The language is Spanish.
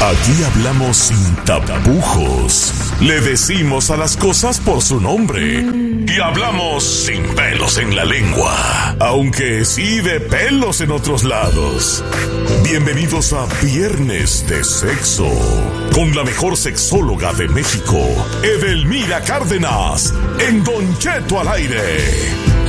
Aquí hablamos sin tapujos. Le decimos a las cosas por su nombre. Y hablamos sin pelos en la lengua. Aunque sí de pelos en otros lados. Bienvenidos a Viernes de Sexo. Con la mejor sexóloga de México, Edelmira Cárdenas. En Don Cheto al aire.